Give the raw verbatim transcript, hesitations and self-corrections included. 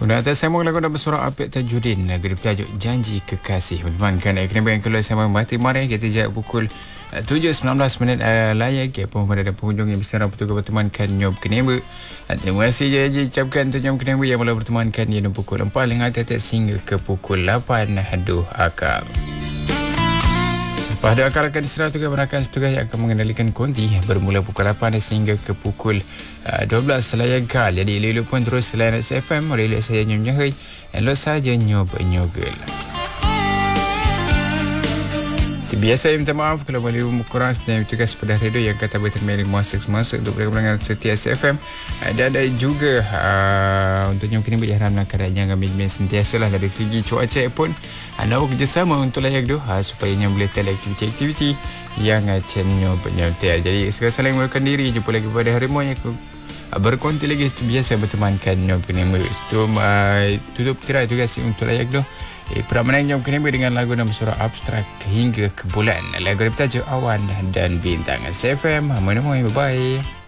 Untuk atas saya lagu dalam suara Apek Tajudin, lagu bertajuk Janji Kekasih. Bertemankan ekonomi yang keluar sama mati mari kita jawab pukul tujuh sembilan belas minit uh, layak ya pun pada pengunjung yang bersedia bertugas bertemankan Nyob Keneba. Terima kasih janji ucapkan untuk Nyob Keneba yang mula bertemankan di pukul empat hingga tetek hingga ke pukul lapan. Aduh akal. Pada akal akan diserah tugas berakan setugas yang akan mengendalikan konti bermula pukul lapan sehingga ke pukul uh, dua belas layak kal. Jadi lelu pun terus selain S F M relay saya Nyob Nyahai dan lo saja Nyob Nyogel. Biasa saya minta maaf kalau boleh kurang sebenarnya tugas pada radio yang kata berterima masuk-masuk untuk perkembangan setia S F M dan ada juga uh, untuk yang kini berharap nak keadaan kami sentiasa lah dari segi cuaca pun anda bekerjasama untuk layak doa supaya yang boleh tell aktiviti-aktiviti yang akan penyertai. Jadi segala saling melakukan diri jumpa lagi pada harimau yang berkonti lagi biasa bertemankan Nyob Kenema. Itu uh, tutup tirai tugas untuk layak doa. Eh, peramanan Nyob Kenema dengan lagu dalam surah abstrak hingga ke bulan. Lagu bertajuk Awan dan Bintang. S F M, bye bye.